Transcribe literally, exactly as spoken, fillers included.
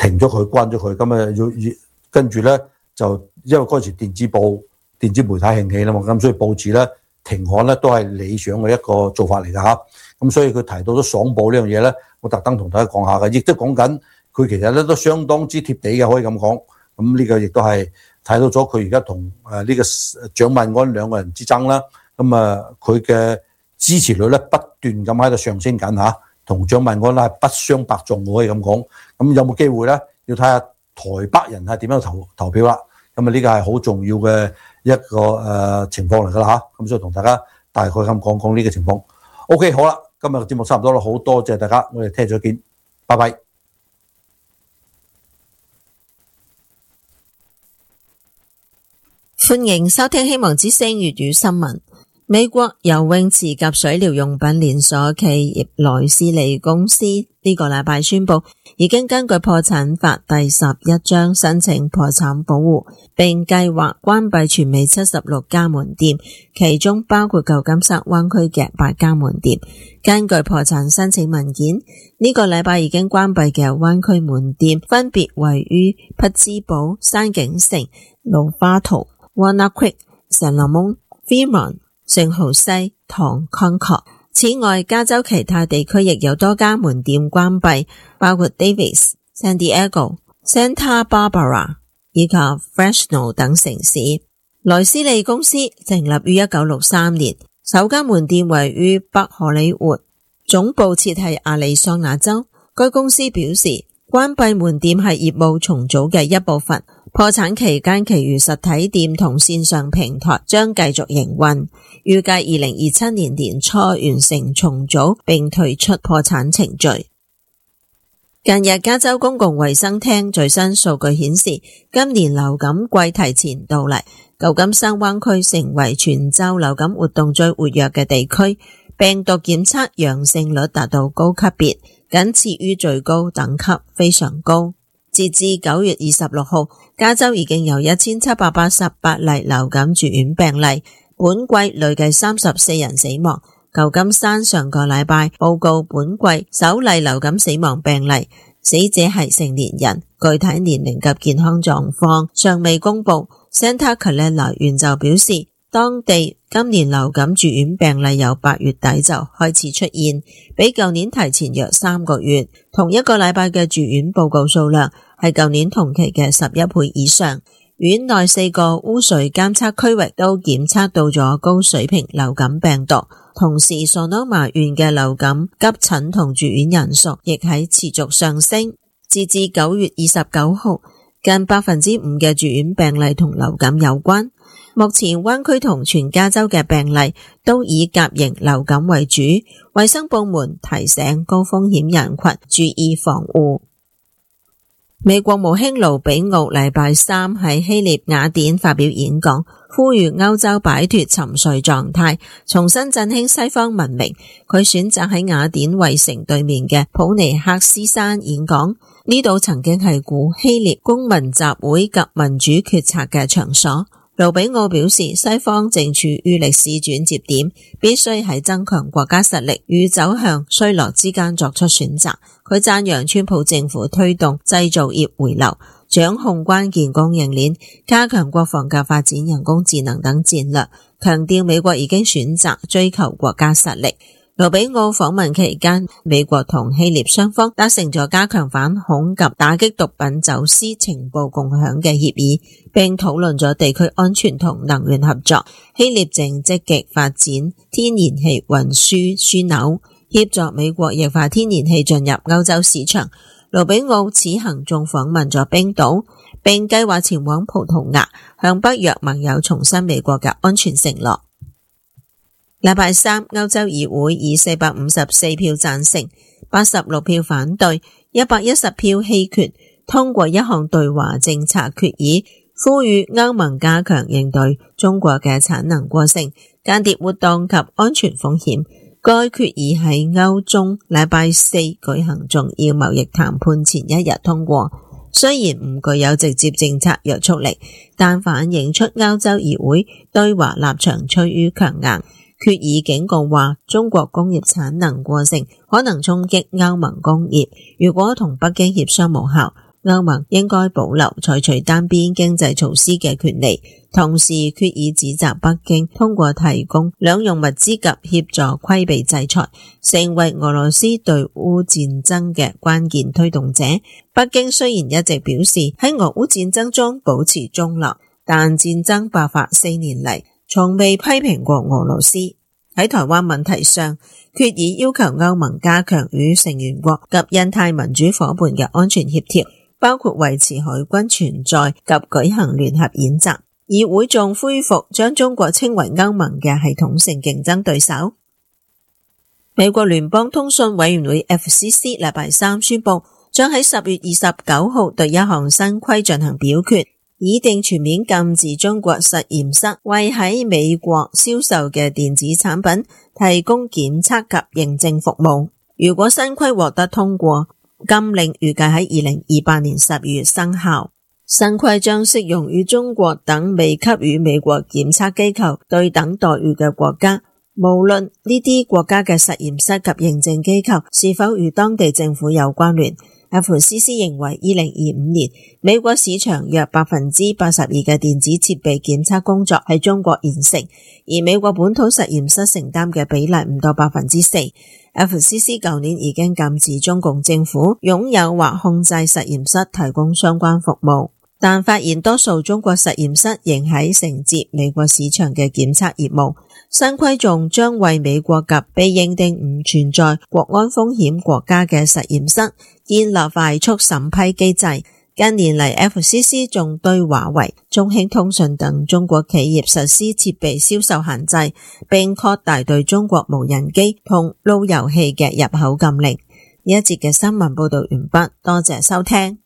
停咗佢，關咗佢，咁啊要要跟住咧就因為嗰時電子報、電子媒體興起啦嘛，咁所以報紙咧停刊咧都係理想嘅一個做法嚟㗎嚇。咁所以佢提到咗爽報呢樣嘢咧，我特登同大家講下嘅，亦都講緊佢其實咧都相當之貼地嘅，可以咁講。咁呢個亦都係睇到咗佢而家同誒呢個蔣萬安兩個人之爭啦。咁啊佢嘅支持率咧不斷咁喺度上升緊嚇，同蔣萬安咧係不相伯仲，可以咁講。咁有冇機會咧？要睇下台北人係點樣投投票啦。咁啊呢個係好重要嘅一個誒情況嚟㗎啦嚇。咁所以同大家大概咁講講呢個情況。OK， 好啦，今日嘅節目差唔多啦，好多謝大家，我哋聽日再見，拜拜。 歡迎收聽希望之聲粵語新聞。美國游泳池及水療用品連鎖企業萊斯利公司呢個禮拜宣布，已經根據破產法第十一章申請破產保護，並計劃關閉全美七十六家門店，其中包括舊金山灣區嘅八家門店。根據破產申請文件，呢個禮拜已經關閉嘅灣區門店分別位於匹茲堡、山景城、魯花圖、Walnut Creek、聖洛蒙、Fremont、聖荷西、唐康確。此外，加州其他地區亦有多家門店關閉，包括 Davis、San Diego、Santa Barbara 以及 Fresno 等城市。萊斯利公司成立於一九六三年，首間門店位於北荷里活，總部設喺亞利桑那州。該公司表示，關閉門店係業務重組嘅一部分。破產期間，其餘實體店同線上平台將繼續營運，預計二零二七年年初完成重組並退出破產程序。近日，加州公共衛生廳最新數據顯示，今年流感季提前到嚟，舊金山灣區成為全州流感活動最活躍嘅地區，病毒檢測陽性率達到高級別，僅次於最高等級，非常高。截至九月二十六號，加州已經有一千七百八十八例流感住院病例，本季累計三十四人死亡。舊金山上個禮拜報告本季首例流感死亡病例，死者係成年人，具體年齡及健康狀況尚未公布。Santa Clara 縣就表示，當地今年流感住院病例由八月底就開始出現，比舊年提前約三個月。同一個禮拜嘅住院報告數量係舊年同期嘅十一倍以上。院內四個污水監測區域都檢測到咗高水平流感病毒，同時Sonoma縣嘅流感急診同住院人數亦喺持續上升。截至九月二十九號，近百分之五嘅住院病例同流感有關。目前灣區同全加州嘅病例都以甲型流感為主，衛生部門提醒高風險人群注意防護。美國務卿盧比奧禮拜三喺希臘雅典發表演講，呼籲歐洲擺脫沉睡狀態，重新振興西方文明。佢選擇喺雅典衛城對面嘅普尼克斯山演講，呢度曾經係古希臘公民集會及民主決策嘅場所。盧比奧表示，西方正處於歷史轉折點，必須喺增強國家實力與走向衰落之間作出選擇。佢讚揚川普政府推動製造業回流，掌控關鍵供應鏈，加強國防及發展人工智能等戰略，強調美國已經選擇追求國家實力。盧比奧訪問期間，美國同希臘雙方達成咗加強反恐及打擊毒品走私情報共享嘅協議，並討論咗地區安全同能源合作。希臘正積極發展天然氣運輸樞紐，協助美國液化天然氣進入歐洲市場。盧比奧此行仲訪問咗冰島，並計劃前往葡萄牙，向北約盟友重申美國嘅安全承諾。禮拜三，歐洲議會以四百五十四票贊成、八十六票反對、一百一十票棄權通過一項對華政策決議，呼籲歐盟加強應對中國嘅產能過剩、間諜活動及安全風險。該決議喺歐中禮拜四舉行重要貿易談判前一日通過，雖然唔具有直接政策約束力，但反映出歐洲議會對華立場趨於強硬。決議警告話，中國工業產能過剩可能衝擊歐盟工業，如果同北京協商無效， 歐盟應該保留採取單邊經濟措施嘅權利，同時決議指責北京通過提供兩用物資及協助規避制裁，成為俄羅斯對烏戰爭嘅關鍵推動者。北京雖然一直表示喺俄烏戰爭中保持中立，但戰爭爆發四年嚟，從未批評過俄羅斯。喺台灣問題上，決議要求歐盟加強與成員國及印太民主夥伴嘅安全協調，包括維持海軍存在及舉行聯合演習。議會仲恢復將中國稱為歐盟嘅系統性競爭對手。美國聯邦通訊委員會 F C C 禮拜三宣布，將喺十月二十九號對一項新規進行表決，擬定全面禁止中國實驗室為喺美國銷售嘅電子產品提供檢測及認證服務。如果新規獲得通過，禁令預計喺二零二八年十月生效。新規將適用於中國等未給予美國檢測機構對等待遇嘅國家，無論呢啲國家嘅實驗室及認證機構是否與當地政府有關聯。F C C 認為二零二五年美國市場約百分之八十二嘅電子設備檢測工作喺中國完成，而美國本土實驗室承擔嘅比例唔到百分之四。F C C 舊年已經禁止中共政府擁有或控制實驗室提供相關服務，但發現多數中國實驗室仍喺承接美國市場嘅檢測業務。新規仲將為美國及被認定唔存在國安風險國家嘅實驗室建立快速審批機制。近年嚟 F C C 仲對華為、中興通訊等中國企業實施設備銷售限制，並擴大對中國無人機同路由器嘅入口禁令。呢一節嘅新聞報道完畢，多謝收聽。